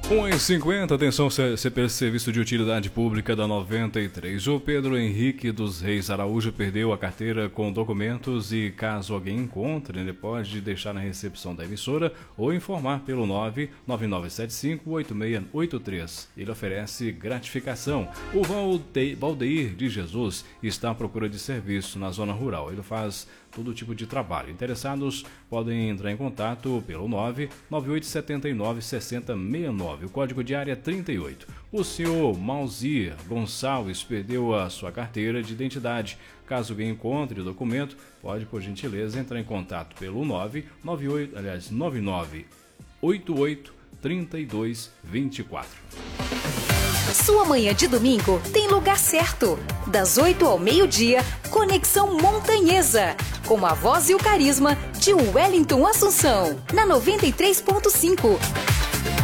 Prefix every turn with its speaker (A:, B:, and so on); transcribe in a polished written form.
A: 1h50, atenção, Serviço de Utilidade Pública da 93. O Pedro Henrique dos Reis Araújo perdeu a carteira com documentos e, caso alguém encontre, ele pode deixar na recepção da emissora ou informar pelo 999758683. Ele oferece gratificação. O Valdeir de Jesus está à procura de serviço na zona rural. Ele faz todo tipo de trabalho. Interessados podem entrar em contato pelo 998796069. O código de área é 38. O senhor Mauzir Gonçalves perdeu a sua carteira de identidade. Caso alguém encontre o documento, pode, por gentileza, entrar em contato pelo 99883224.
B: Sua manhã de domingo tem lugar certo. Das 8 ao meio-dia, Conexão Montanhesa. Com a voz e o carisma de Wellington Assunção. Na 93.5.